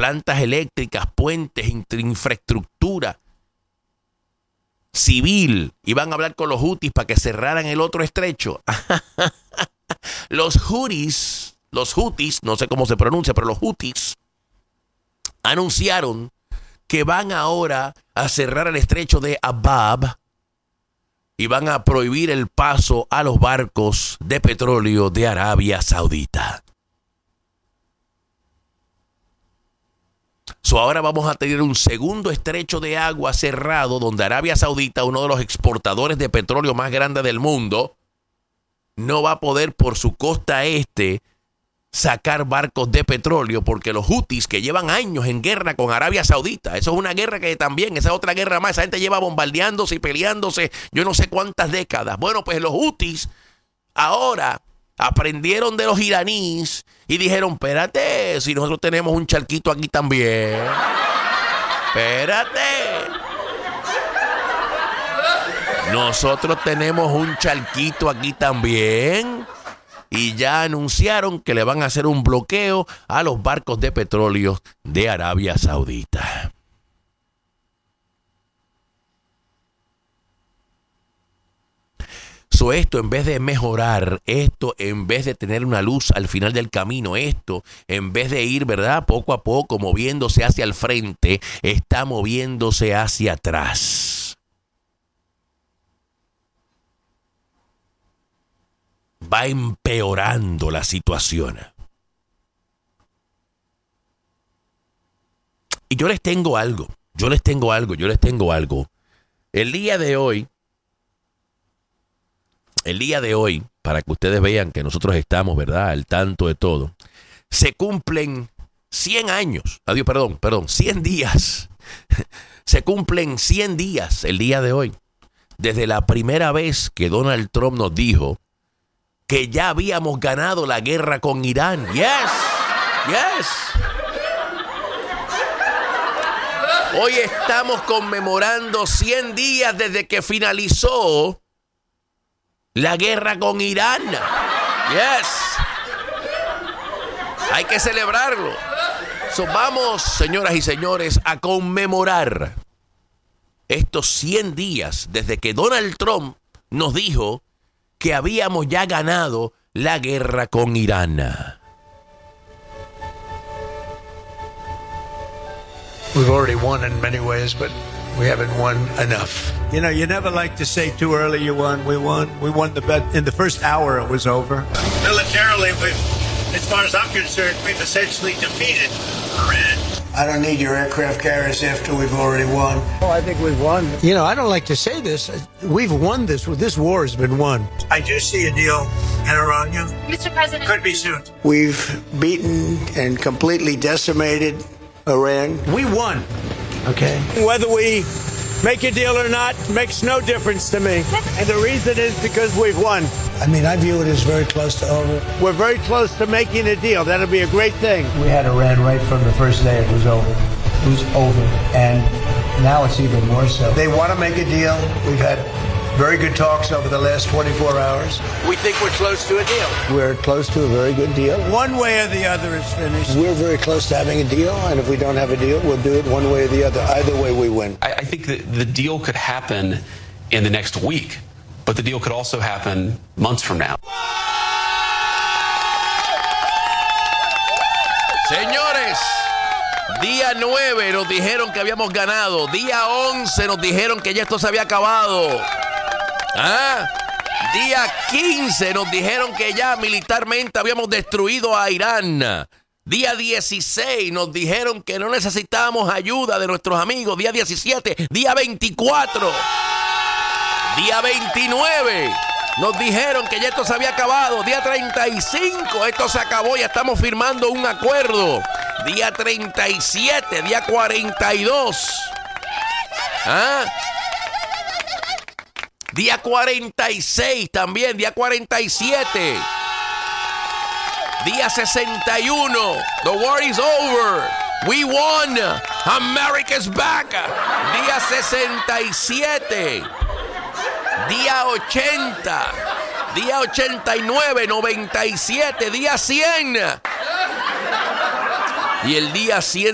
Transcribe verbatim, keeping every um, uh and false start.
plantas eléctricas, puentes, infraestructura civil. Iban a hablar con los Houthis para que cerraran el otro estrecho. Los Houthis, los Houthis, no sé cómo se pronuncia, pero los Houthis anunciaron que van ahora a cerrar el estrecho de Abab y van a prohibir el paso a los barcos de petróleo de Arabia Saudita. So, ahora vamos a tener un segundo estrecho de agua cerrado donde Arabia Saudita, uno de los exportadores de petróleo más grandes del mundo, no va a poder por su costa este sacar barcos de petróleo porque los Houthis, que llevan años en guerra con Arabia Saudita, eso es una guerra que también, esa otra guerra más, esa gente lleva bombardeándose y peleándose yo no sé cuántas décadas. Bueno, pues los Houthis ahora aprendieron de los iraníes y dijeron, espérate, si nosotros tenemos un charquito aquí también. Espérate. Nosotros tenemos un charquito aquí también. Y ya anunciaron que le van a hacer un bloqueo a los barcos de petróleo de Arabia Saudita. So, esto en vez de mejorar, esto en vez de tener una luz al final del camino, esto en vez de ir, ¿verdad?, poco a poco moviéndose hacia el frente, está moviéndose hacia atrás. Va empeorando la situación. Y yo les tengo algo, yo les tengo algo, yo les tengo algo. El día de hoy, el día de hoy, para que ustedes vean que nosotros estamos, ¿verdad?, al tanto de todo, se cumplen cien años, adiós, perdón, perdón, cien días. Se cumplen cien días el día de hoy, desde la primera vez que Donald Trump nos dijo que ya habíamos ganado la guerra con Irán. Yes, yes. Hoy estamos conmemorando cien días desde que finalizó la guerra con Irán. Yes. Hay que celebrarlo. So, vamos, señoras y señores, a conmemorar estos cien días desde que Donald Trump nos dijo que habíamos ya ganado la guerra con Irán. We've already won in many ways, but we haven't won enough. You know, you never like to say too early you won. We won. We won the bet. In the first hour, it was over. Militarily, we've, as far as I'm concerned, we've essentially defeated Iran. I don't need your aircraft carriers after we've already won. Oh, I think we've won. You know, I don't like to say this. We've won this. This war has been won. I do see a deal in Iran. Mister President. Could be soon. We've beaten and completely decimated Iran. We won. Okay. Whether we make a deal or not makes no difference to me. And the reason is because we've won. I mean, I view it as very close to over. We're very close to making a deal. That'll be a great thing. We had Iran right from the first day it was over. It was over. And now it's even more so. They want to make a deal. We've had very good talks over the last twenty-four hours. We think we're close to a deal. We're close to a very good deal. One way or the other is finished. We're very close to having a deal, and if we don't have a deal, we'll do it one way or the other. Either way, we win. I, I think that the deal could happen in the next week, but the deal could also happen months from now. Señores, día nueve nos dijeron que habíamos ganado. Día once nos dijeron que ya esto se había acabado. ¿Ah? Día quince nos dijeron que ya militarmente habíamos destruido a Irán. Día dieciséis nos dijeron que no necesitábamos ayuda de nuestros amigos. Día diecisiete, día veinticuatro, día veintinueve nos dijeron que ya esto se había acabado. Día treinta y cinco, esto se acabó, ya estamos firmando un acuerdo. Día treinta y siete, día cuarenta y dos. ¿Ah? Día cuarenta y seis también, día cuarenta y siete. Día sesenta y uno. The war is over. We won. America's back. Día sesenta y siete. Día ochenta. Día ochenta y nueve, noventa y siete, día cien. Y el día cien